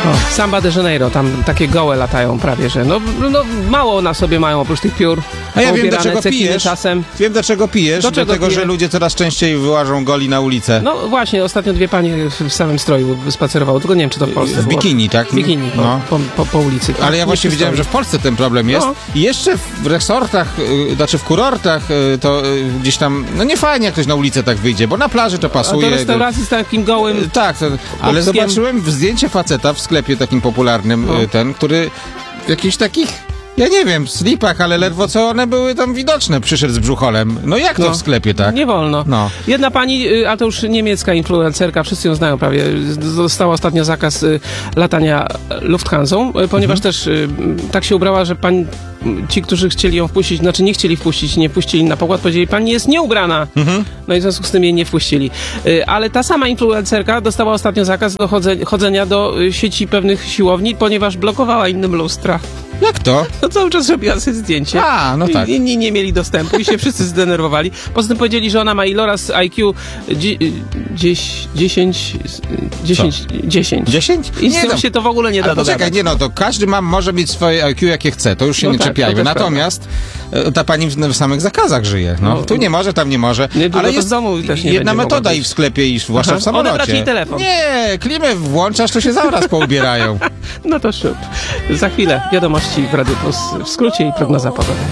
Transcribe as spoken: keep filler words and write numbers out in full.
O, Samba de Janeiro, tam takie gołe latają prawie, że no, no mało na sobie mają oprócz tych piór. A ja wiem, do czego pijesz. Czasem. Wiem, do czego pijesz. Do do czego tego, piję? że ludzie coraz częściej wyłażą goli na ulicę. No właśnie, ostatnio dwie panie w samym stroju spacerowały, tylko nie wiem, czy to w Polsce W było. bikini, tak? W bikini, po, No. po, po, po ulicy. Ale ja właśnie Nie widziałem, że w Polsce ten problem jest. No. I jeszcze w resortach, y, znaczy w kurortach, y, to y, gdzieś tam, no nie fajnie, jak ktoś na ulicę tak wyjdzie, bo na plaży to A pasuje. do restauracji z takim gołym... Y, Tak, to, ale chłopskiem. zobaczyłem zdjęcie faceta w sklepie takim popularnym, No. y, ten, który w jakichś takich, ja nie wiem, slipach, ale ledwo co one były tam widoczne, przyszedł z brzucholem. No jak to No. w sklepie, tak? Nie wolno. No. Jedna pani, y, a to już niemiecka influencerka, wszyscy ją znają prawie, z- dostała ostatnio zakaz y, latania Lufthansą, y, ponieważ Mhm. też y, tak się ubrała, że pani, ci, którzy chcieli ją wpuścić, znaczy nie chcieli wpuścić, nie wpuścili na pokład, powiedzieli, pani jest nieubrana. Mhm. No i w związku z tym jej nie wpuścili. Y, Ale ta sama influencerka dostała ostatnio zakaz do chodze- chodzenia do y, sieci pewnych siłowni, ponieważ blokowała innym lustra. Jak to? No cały czas robiła sobie zdjęcie. A, no tak. I inni nie mieli dostępu i się wszyscy zdenerwowali. Poza tym powiedzieli, że ona ma iloraz I Q dziesięć, dziesięć, dziesięć, dziesięć. dziesięć? I z Nie, tym no. się to w ogóle nie da Ale poczekaj, dogadać. nie no, to każdy ma, może mieć swoje I Q jakie chce, to już się No nie tak, czepiajmy. to też Natomiast e, ta pani w, w samych zakazach żyje. No, No, tu nie może, tam nie może. niedługo Ale to jest w domu też nie jedna będzie metoda mogła i być. w sklepie, i zwłaszcza Aha, w samolocie. odebrać jej telefon. Nie, klimę włączasz, to się zaraz poubierają. No to szybko. Za chwilę wiadomości w Radiu Plus w skrócie i prognoza pogody.